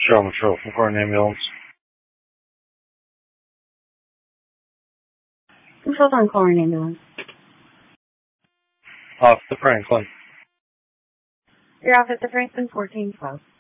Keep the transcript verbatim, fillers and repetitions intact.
Charlotte Trail for an ambulance. Hold on, calling ambulance. Off the Franklin. You're off at the Franklin fourteen twelve.